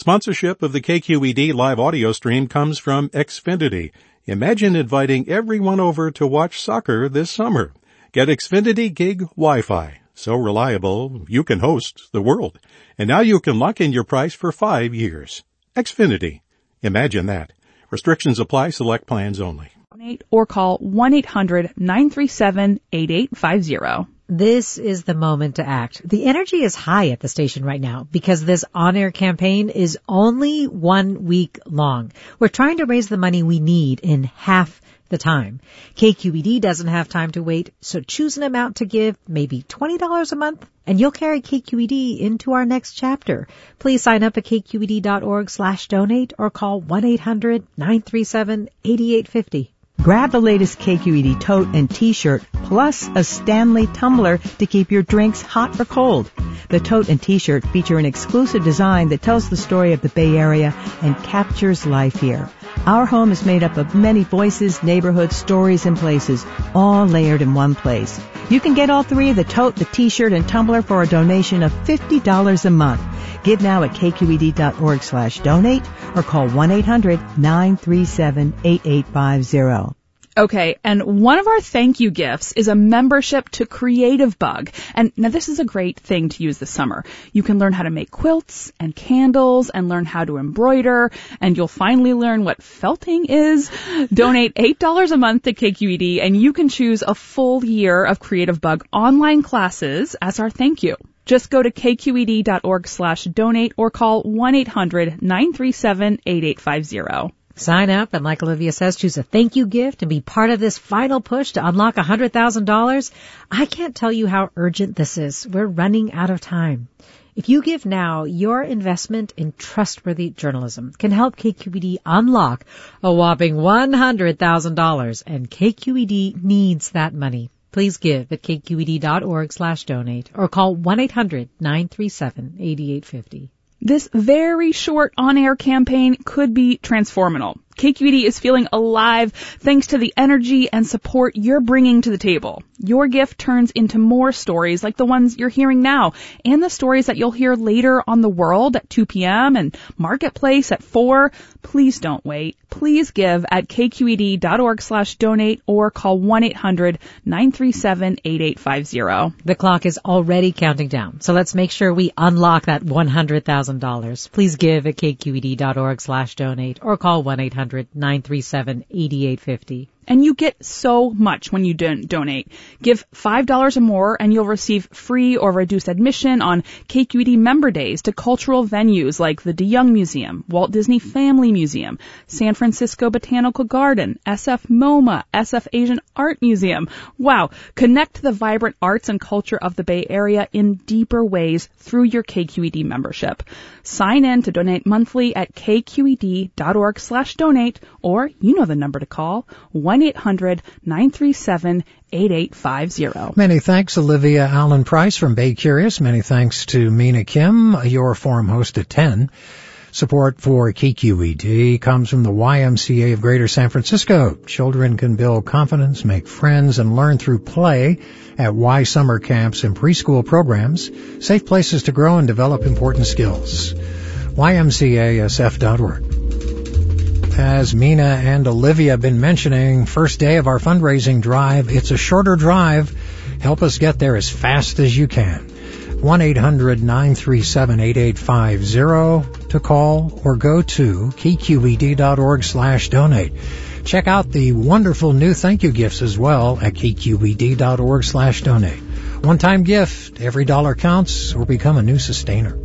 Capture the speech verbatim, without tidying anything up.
Sponsorship of the K Q E D live audio stream comes from Xfinity. Imagine inviting everyone over to watch soccer this summer. Get Xfinity Gig Wi-Fi. So reliable, you can host the world. And now you can lock in your price for five years. Xfinity. Imagine that. Restrictions apply. Select plans only. Or call one eight hundred nine three seven eight eight five zero. This is the moment to act. The energy is high at the station right now because this on-air campaign is only one week long. We're trying to raise the money we need in half the time. K Q E D doesn't have time to wait, so choose an amount to give, maybe twenty dollars a month, and you'll carry K Q E D into our next chapter. Please sign up at k q e d dot org slash donate or call one eight hundred nine three seven eight eight five zero. Grab the latest K Q E D tote and t-shirt, plus a Stanley tumbler to keep your drinks hot or cold. The tote and t-shirt feature an exclusive design that tells the story of the Bay Area and captures life here. Our home is made up of many voices, neighborhoods, stories, and places, all layered in one place. You can get all three, the tote, the t-shirt, and tumbler, for a donation of fifty dollars a month. Give now at k q e d dot org slash donate or call one eight hundred nine three seven eight eight five zero. Okay, and one of our thank you gifts is a membership to Creative Bug. And now this is a great thing to use this summer. You can learn how to make quilts and candles and learn how to embroider, and you'll finally learn what felting is. Donate eight dollars a month to K Q E D, and you can choose a full year of Creative Bug online classes as our thank you. Just go to k q e d dot org slash donate or call one eight hundred nine three seven eight eight five zero. Sign up and, like Olivia says, choose a thank you gift and be part of this final push to unlock one hundred thousand dollars. I can't tell you how urgent this is. We're running out of time. If you give now, your investment in trustworthy journalism can help K Q E D unlock a whopping one hundred thousand dollars, and K Q E D needs that money. Please give at k q e d dot org slash donate or call one eight hundred nine three seven eight eight five zero. This very short on-air campaign could be transformational. K Q E D is feeling alive thanks to the energy and support you're bringing to the table. Your gift turns into more stories like the ones you're hearing now, and the stories that you'll hear later on The World at two p.m. and Marketplace at four. Please don't wait. Please give at k q e d dot org slash donate or call one eight hundred nine three seven eight eight five zero. The clock is already counting down, so let's make sure we unlock that one hundred thousand dollars. Please give at k q e d dot org slash donate or call one eight hundred nine three seven eight eight five zero. And you get so much when you don- donate. Give five dollars or more and you'll receive free or reduced admission on K Q E D member days to cultural venues like the DeYoung Museum, Walt Disney Family Museum, San Francisco Botanical Garden, S F MoMA, S F Asian Art Museum. Wow. Connect to the vibrant arts and culture of the Bay Area in deeper ways through your K Q E D membership. Sign in to donate monthly at k q e d dot org slash donate, or you know the number to call, one eight hundred nine three seven eight eight five zero. Many thanks, Olivia Allen Price from Bay Curious. Many thanks to Mina Kim, your forum host at ten. Support for K Q E D comes from the Y M C A of Greater San Francisco. Children can build confidence, make friends, and learn through play at Y Summer Camps and preschool programs. Safe places to grow and develop important skills. y m c a s f dot org. As Mina and Olivia have been mentioning, first day of our fundraising drive. It's a shorter drive. Help us get there as fast as you can. one eight hundred nine three seven eight eight five zero to call or go to k q e d dot org slash donate. Check out the wonderful new thank you gifts as well at k q e d dot org slash donate. One-time gift, every dollar counts, or become a new sustainer.